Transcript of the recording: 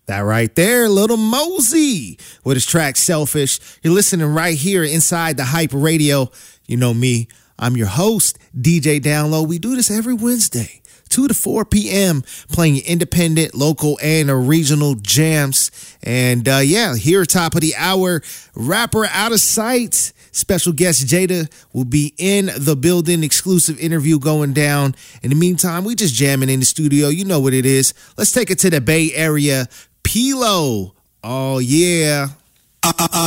That right there, Little Mosey with his track Selfish. You're listening right here inside the Hype Radio. You know me, I'm your host, DJ Download. We do this every Wednesday, 2 to 4 p.m., playing independent, local, and regional jams. And here, top of the hour, rapper Out of Sight. Special guest Jada will be in the building. Exclusive interview going down. In the meantime, we just jamming in the studio. You know what it is. Let's take it to the Bay Area. P-Lo. Oh, yeah.